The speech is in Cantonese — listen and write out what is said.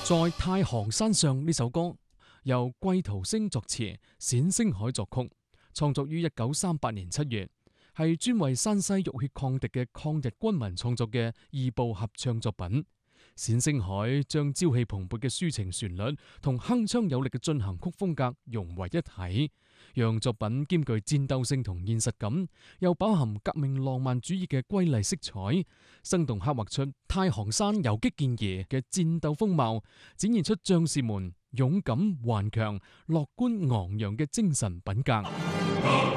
在太行山上呢首歌由季陶星作詞，冼星海作曲，創作於1938年7月，係專為山西浴血抗敵嘅抗日軍民創作嘅二部合唱作品。冼星海將朝氣蓬勃嘅抒情旋律同鏗鏘有力嘅進行曲風格融為一體，讓作品兼具戰鬥性同現實感，又飽含革命浪漫主義嘅瑰麗色彩，生動刻畫出太行山游擊健兒嘅戰鬥風貌，展現出將士們勇敢頑強、樂觀昂揚嘅精神品格。